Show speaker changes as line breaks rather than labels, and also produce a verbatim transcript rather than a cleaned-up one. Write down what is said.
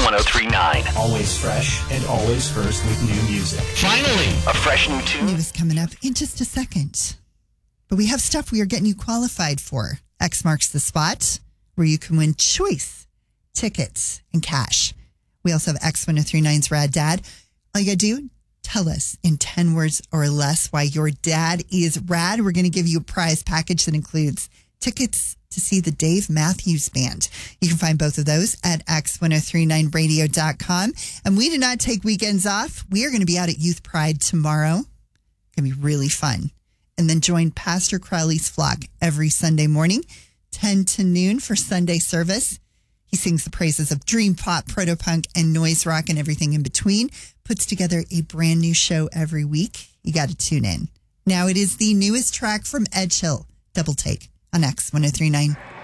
ten thirty-nine.
Always fresh and always first with new music.
Finally, a fresh new tune.
News coming up in just a second. But we have stuff we are getting you qualified for. X marks the spot where you can win choice, tickets, and cash. We also have X ten thirty-nine's Rad Dad. All you got to do, tell us in ten words or less why your dad is rad. We're going to give you a prize package that includes tickets to see the Dave Matthews Band. You can find both of those at x ten thirty-nine radio dot com. And we do not take weekends off. We are going to be out at Youth Pride tomorrow. It's going to be really fun. And then join Pastor Crowley's flock every Sunday morning, ten to noon for Sunday service. He sings the praises of dream pop, proto-punk, and noise rock and everything in between. Puts together a brand new show every week. You got to tune in. Now it is the newest track from Edge Hill, Double Take, on X ten thirty-nine.